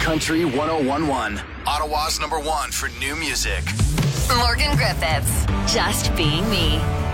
Country 1011. Ottawa's #1 for new music. Morgan Griffiths, Just Being Me.